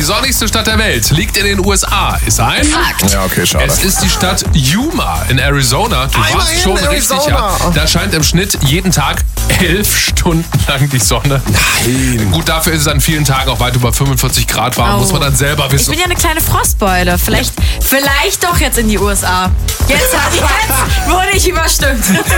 sonnigste Stadt der Welt liegt in den USA. Ist ein Fakt. Ja, okay, schade. Es ist die Stadt Yuma in Arizona. Du warst Immerhin schon richtig, ja. Arizona. Da scheint im Schnitt jeden Tag 11 Stunden lang die Sonne. Nein. Gut, dafür ist es an vielen Tagen auch weit über 45 Grad warm. Muss man dann selber Ich wissen. bin ja eine kleine Frostbeule. Vielleicht doch jetzt in die USA. Jetzt wurde ich überstimmt.